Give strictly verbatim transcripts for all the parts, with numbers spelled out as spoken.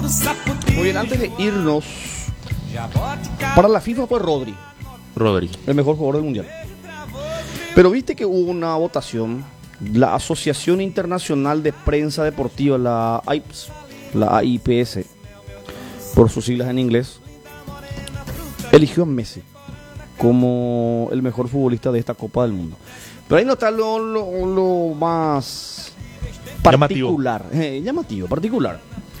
Muy bien, antes de irnos, para la FIFA fue Rodri, Rodri, el mejor jugador del mundial. Pero viste que hubo una votación, la Asociación Internacional de Prensa Deportiva, la A I P S, la A I P S, por sus siglas en inglés, eligió a Messi como el mejor futbolista de esta Copa del Mundo. Pero ahí no está lo, lo, lo más particular, llamativo. Eh, llamativo, particular.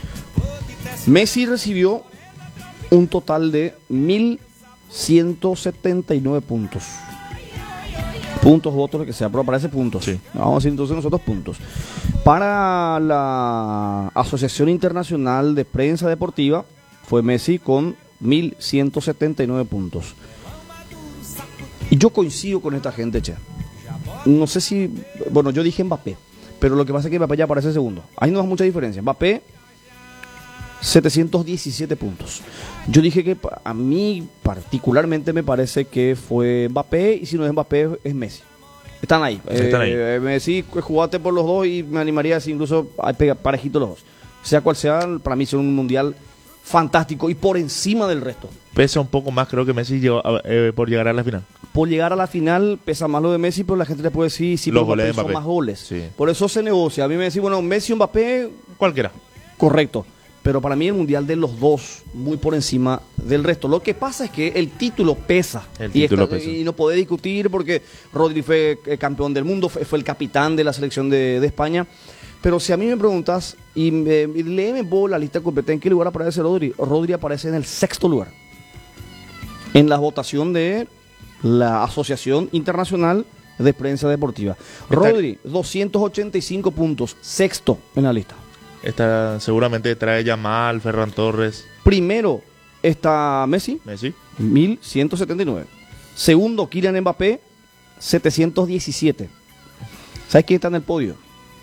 Messi recibió un total de mil ciento setenta y nueve puntos. Puntos, votos, lo que sea, pero parece puntos. Sí. Vamos a decir entonces nosotros puntos. Para la Asociación Internacional de Prensa Deportiva, fue Messi con mil ciento setenta y nueve puntos. Y yo coincido con esta gente, che. No sé si... Bueno, yo dije Mbappé, pero lo que pasa es que Mbappé ya aparece segundo. Ahí no hay mucha diferencia. Mbappé, setecientos diecisiete puntos. Yo dije que a mí particularmente me parece que fue Mbappé, y si no es Mbappé es Messi. Están ahí. Están ahí. Eh, Messi, jugaste por los dos y me animaría a decir incluso a pegar parejitos los dos. Sea cual sea, para mí es un mundial fantástico y por encima del resto. Pesa un poco más, creo que Messi llegó a, eh, por llegar a la final. Por llegar a la final pesa más lo de Messi, pero la gente le puede decir sí, los pero goles de son Mbappé. más goles. Sí. Por eso se negocia. A mí me decís, bueno, Messi o Mbappé, Cualquiera. correcto. Pero para mí el mundial de los dos, muy por encima del resto. Lo que pasa es que el título pesa. El y, título esta, pesa. y no puede discutir porque Rodri fue eh, campeón del mundo, fue, fue el capitán de la selección de, de España. Pero si a mí me preguntas, y, me, y léeme vos la lista completa, ¿en qué lugar aparece Rodri? Rodri aparece en el sexto lugar. En la votación de la Asociación Internacional de Prensa Deportiva. Rodri, doscientos ochenta y cinco puntos, sexto en la lista. Esta seguramente trae Yamal, Ferran Torres. Primero está Messi, Messi. mil ciento setenta y nueve. Segundo, Kylian Mbappé, setecientos diecisiete. ¿Sabes quién está en el podio?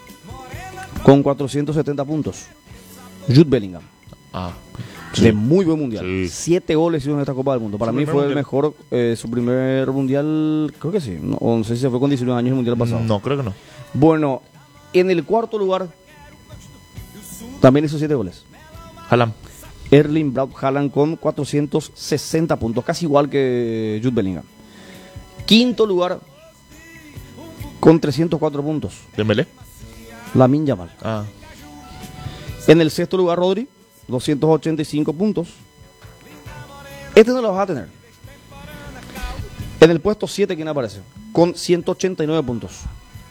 Con cuatrocientos setenta puntos. Jude Bellingham. Ah, De muy buen mundial. Sí. Siete goles hizo en esta Copa del Mundo. Para Su mí primer fue el mundial. mejor, eh, su primer mundial, creo que sí. No, o no sé si se fue con diecinueve años el mundial pasado. no, creo que no. Bueno, en el cuarto lugar también hizo siete goles. Haaland. Erling Braut Haaland con cuatrocientos sesenta puntos, casi igual que Jude Bellingham. Quinto lugar con trescientos cuatro puntos, Dembélé. Lamine Yamal. Ah, En el sexto lugar, Rodri, doscientos ochenta y cinco puntos. Este no lo vas a tener. En el puesto siete, ¿quién aparece? Con ciento ochenta y nueve puntos.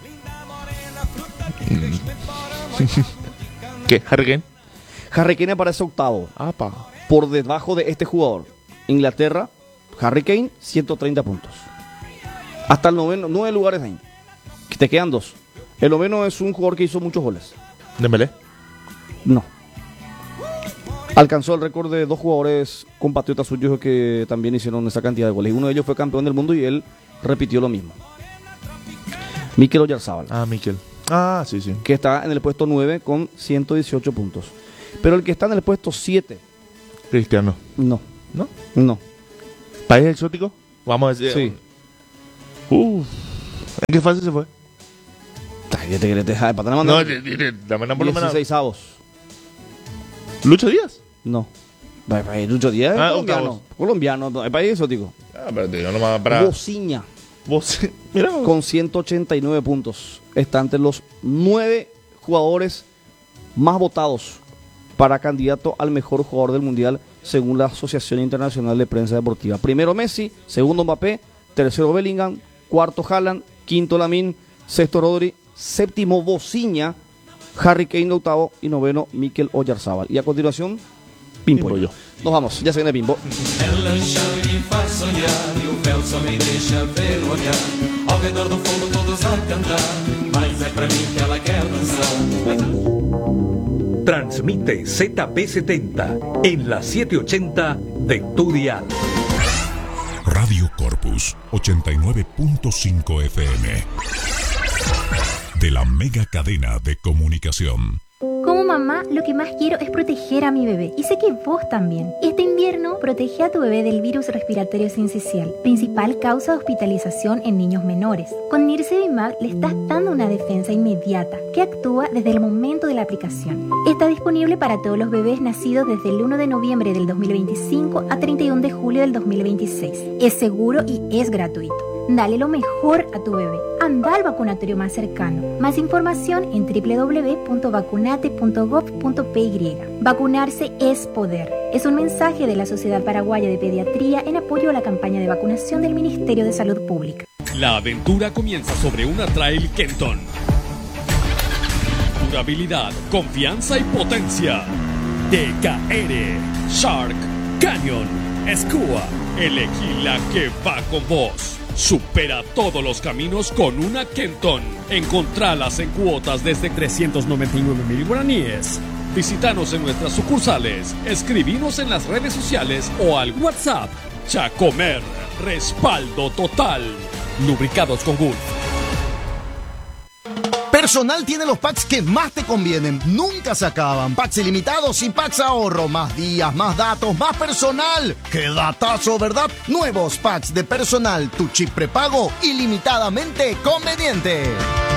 ¿qué? Harry Kane. Harry Kane aparece octavo, Ah, pa. por debajo de este jugador. Inglaterra, Harry Kane, ciento treinta puntos. Hasta el noveno, nueve lugares ahí. Te quedan dos. El noveno es un jugador que hizo muchos goles. Dembélé. No. Alcanzó el récord de dos jugadores compatriotas suyos que también hicieron esa cantidad de goles. Uno de ellos fue campeón del mundo y él repitió lo mismo. Mikel Oyarzabal, Ah, Mikel. Ah, sí, sí. que está en el puesto nueve con ciento dieciocho puntos. Pero el que está en el puesto siete, Cristiano. no, ¿No? no. ¿País exótico? Vamos a decir. Sí. Uf. ¿En qué fase se fue? Ay, ya te querés dejar de patar la No, mano. di- di- di- dame una por lo menos. dieciséis avos. Lucho Díaz. No. Va- va- Lucho Díaz es Ah, colombiano. octavos. Colombiano, no, el país exótico. Ah, espérate, yo nomás para. Bociña, Vos. Mira. vos. con ciento ochenta y nueve puntos. Está entre los nueve jugadores más votados para candidato al mejor jugador del mundial según la Asociación Internacional de Prensa Deportiva. Primero Messi, segundo Mbappé, tercero Bellingham, cuarto Haaland, quinto Lamine, sexto Rodri, séptimo Bociña, Harry Kane octavo y noveno Mikel Oyarzabal. Y a continuación, Pimpo. Pimpo yo. Nos vamos, ya se viene Pimpo. Ela chama e me faz sonhar e o véu só me deixa ver o olhar. Ao redor do fogo todos a cantar, mas é pra mim que ela quer dançar. Transmite Z P setenta en la setecientos ochenta de tu dial. Radio Corpus ochenta y nueve punto cinco F M. De la mega cadena de comunicación. Como mamá, lo que más quiero es proteger a mi bebé, y sé que vos también. Este invierno, protege a tu bebé del virus respiratorio sincicial, principal causa de hospitalización en niños menores. Con Nirsevimab le estás dando una defensa inmediata, que actúa desde el momento de la aplicación. Está disponible para todos los bebés nacidos desde el primero de noviembre del dos mil veinticinco a treinta y uno de julio del dos mil veintiséis. Es seguro y es gratuito. Dale lo mejor a tu bebé. Anda al vacunatorio más cercano. Más información en doble u doble u doble u punto vacunate punto gov punto pe y. Vacunarse es poder. Es un mensaje de la Sociedad Paraguaya de Pediatría en apoyo a la campaña de vacunación del Ministerio de Salud Pública. La aventura comienza sobre una trail Kenton. Durabilidad, confianza y potencia. T K R, Shark, Canyon, Skua. Elegí la que va con vos. Supera todos los caminos con una Kenton. Encontralas en cuotas desde trescientos noventa y nueve mil guaraníes. Visítanos en nuestras sucursales, escribinos en las redes sociales o al WhatsApp. Chacomer, respaldo total. Lubricados con Gulf. Personal tiene los packs que más te convienen, nunca se acaban. Packs ilimitados y packs ahorro, más días, más datos, más personal. ¡Qué datazo, verdad! Nuevos packs de Personal, tu chip prepago ilimitadamente conveniente.